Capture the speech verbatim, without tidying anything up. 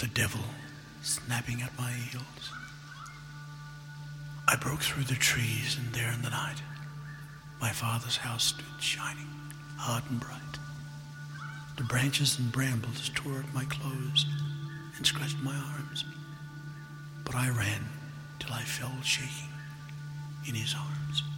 the devil snapping at my heels. I broke through the trees, and there in the night, my father's house stood shining, hard and bright. The branches and brambles tore at my clothes and scratched my arms, but I ran till I fell shaking in his arms.